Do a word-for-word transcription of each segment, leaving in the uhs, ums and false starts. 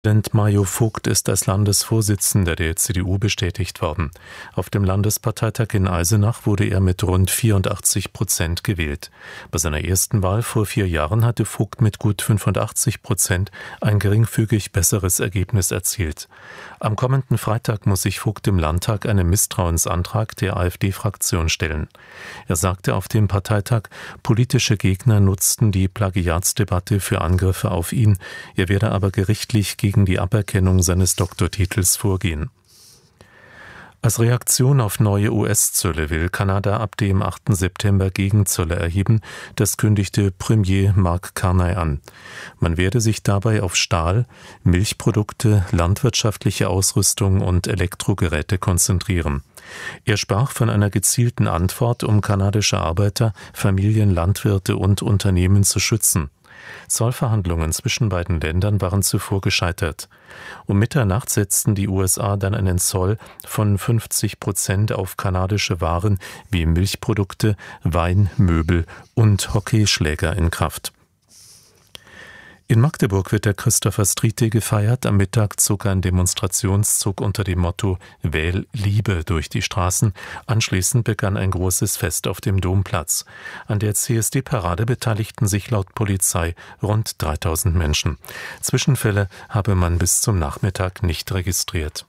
Präsident Mario Vogt ist als Landesvorsitzender der C D U bestätigt worden. Auf dem Landesparteitag in Eisenach wurde er mit rund vierundachtzig Prozent gewählt. Bei seiner ersten Wahl vor vier Jahren hatte Vogt mit gut fünfundachtzig Prozent ein geringfügig besseres Ergebnis erzielt. Am kommenden Freitag muss sich Vogt im Landtag einen Misstrauensantrag der AfD-Fraktion stellen. Er sagte auf dem Parteitag, politische Gegner nutzten die Plagiatsdebatte für Angriffe auf ihn. Er werde aber gerichtlich gegen gegen die Aberkennung seines Doktortitels vorgehen. Als Reaktion auf neue U S-Zölle will Kanada ab dem achten September Gegenzölle erheben, das kündigte Premier Mark Carney an. Man werde sich dabei auf Stahl, Milchprodukte, landwirtschaftliche Ausrüstung und Elektrogeräte konzentrieren. Er sprach von einer gezielten Antwort, um kanadische Arbeiter, Familien, Landwirte und Unternehmen zu schützen. Zollverhandlungen zwischen beiden Ländern waren zuvor gescheitert. Um Mitternacht setzten die U S A dann einen Zoll von fünfzig Prozent auf kanadische Waren wie Milchprodukte, Wein, Möbel und Hockeyschläger in Kraft. In Magdeburg wird der Christopher Street Day gefeiert. Am Mittag zog ein Demonstrationszug unter dem Motto »Wähl Liebe« durch die Straßen. Anschließend begann ein großes Fest auf dem Domplatz. An der C S D-Parade beteiligten sich laut Polizei rund dreitausend Menschen. Zwischenfälle habe man bis zum Nachmittag nicht registriert.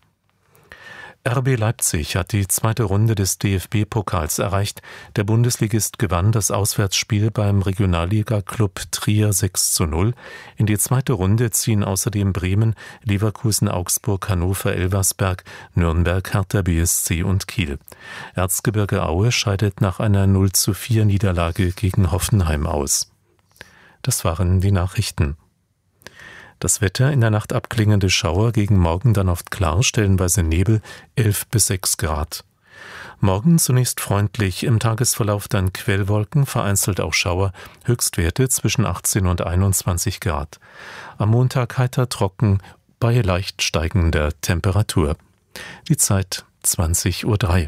R B Leipzig hat die zweite Runde des D F B-Pokals erreicht. Der Bundesligist gewann das Auswärtsspiel beim Regionalliga-Club Trier sechs zu null. In die zweite Runde ziehen außerdem Bremen, Leverkusen, Augsburg, Hannover, Elversberg, Nürnberg, Hertha B S C und Kiel. Erzgebirge Aue scheidet nach einer null zu vier Niederlage gegen Hoffenheim aus. Das waren die Nachrichten. Das Wetter: in der Nacht abklingende Schauer, gegen Morgen dann oft klar, stellenweise Nebel, elf bis sechs Grad. Morgen zunächst freundlich, im Tagesverlauf dann Quellwolken, vereinzelt auch Schauer, Höchstwerte zwischen achtzehn und einundzwanzig Grad. Am Montag heiter trocken bei leicht steigender Temperatur. Die Zeit zwanzig Uhr drei.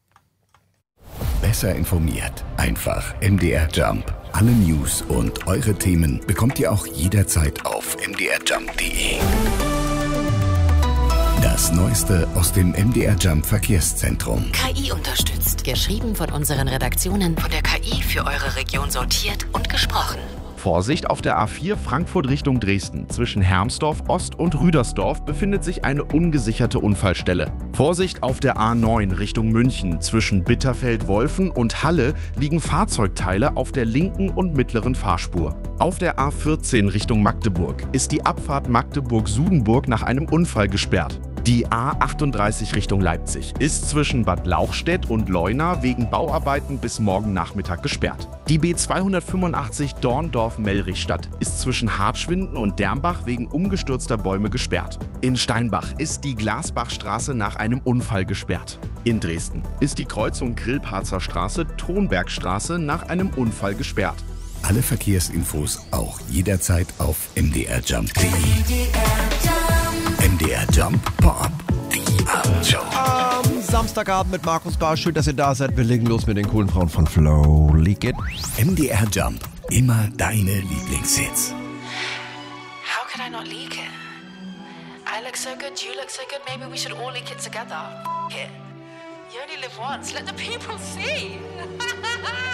Besser informiert, einfach M D R Jump. Alle News und eure Themen bekommt ihr auch jederzeit auf m d r jump punkt d e. Das Neueste aus dem M D R Jump Verkehrszentrum. K I unterstützt. Geschrieben von unseren Redaktionen. Von der K I für eure Region sortiert und gesprochen. Vorsicht, auf der A vier Frankfurt Richtung Dresden. Zwischen Hermsdorf Ost und Rüdersdorf befindet sich eine ungesicherte Unfallstelle. Vorsicht, auf der A neun Richtung München. Zwischen Bitterfeld-Wolfen und Halle liegen Fahrzeugteile auf der linken und mittleren Fahrspur. Auf der A vierzehn Richtung Magdeburg ist die Abfahrt Magdeburg-Sudenburg nach einem Unfall gesperrt. Die A achtunddreißig Richtung Leipzig ist zwischen Bad Lauchstädt und Leuna wegen Bauarbeiten bis morgen Nachmittag gesperrt. Die B zweihundertfünfundachtzig Dorndorf-Mellrichstadt ist zwischen Hartschwinden und Dermbach wegen umgestürzter Bäume gesperrt. In Steinbach ist die Glasbachstraße nach einem Unfall gesperrt. In Dresden ist die Kreuzung Grillparzer Straße-Tonbergstraße nach einem Unfall gesperrt. Alle Verkehrsinfos auch jederzeit auf m d r jump punkt d e. M D R Jump Pop, die Abendshow. Am Samstagabend mit Markus Barr. Schön, dass ihr da seid. Wir legen los mit den coolen Frauen von Flow. Leak It. M D R Jump, immer deine Lieblingshits. How could I not leak it? I look so good, you look so good. Maybe we should all leak it together. It. You only live once. Let the people see.